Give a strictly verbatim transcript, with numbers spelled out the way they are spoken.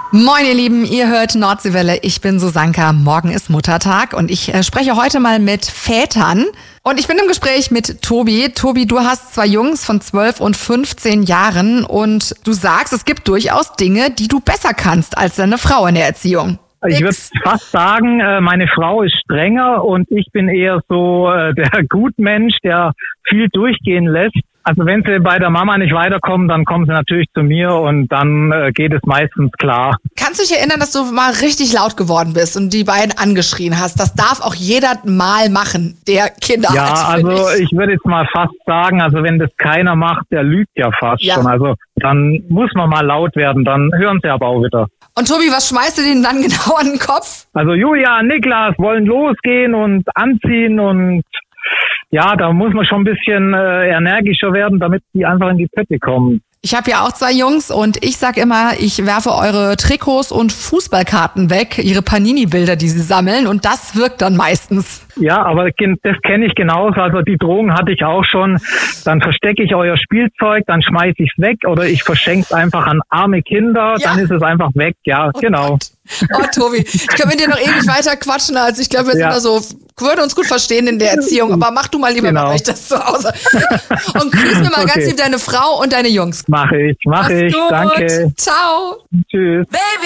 Moin ihr Lieben, ihr hört Nordseewelle, ich bin Susanka, morgen ist Muttertag und ich äh, spreche heute mal mit Vätern und ich bin im Gespräch mit Tobi. Tobi, du hast zwei Jungs von zwölf und fünfzehn Jahren und du sagst, es gibt durchaus Dinge, die du besser kannst als deine Frau in der Erziehung. Ich würde fast sagen, meine Frau ist strenger und ich bin eher so der Gutmensch, der viel durchgehen lässt. Also wenn sie bei der Mama nicht weiterkommen, dann kommen sie natürlich zu mir und dann geht es meistens klar. Kannst du dich erinnern, dass du mal richtig laut geworden bist und die beiden angeschrien hast? Das darf auch jeder mal machen, der Kinder ja, hat. Ja, also ich. ich würde jetzt mal fast sagen, also wenn das keiner macht, der lügt ja fast ja. schon. Also dann muss man mal laut werden, dann hören sie aber auch wieder. Und Tobi, was schmeißt du denen dann genau an den Kopf? Also Julia, Niklas wollen losgehen und anziehen und ja, da muss man schon ein bisschen äh, energischer werden, damit die einfach in die Pötte kommen. Ich habe ja auch zwei Jungs und ich sag immer, ich werfe eure Trikots und Fußballkarten weg, ihre Panini-Bilder, die sie sammeln und das wirkt dann meistens. Ja, aber das kenne ich genauso. Also die Drohung hatte ich auch schon. Dann verstecke ich euer Spielzeug, dann schmeiße ich es weg oder ich verschenke es einfach an arme Kinder, ja. Dann ist es einfach weg. Ja, oh genau. Gott. Oh Tobi, ich kann mit dir noch ewig weiter quatschen. Also ich glaube, wir sind ja. da so, würden uns gut verstehen in der Erziehung. Aber mach du mal lieber genau. bei euch das zu Hause. Und grüß mir mal okay. ganz lieb deine Frau und deine Jungs. Mache ich, mache ich. Gut. Danke. Ciao. Tschüss. Baby.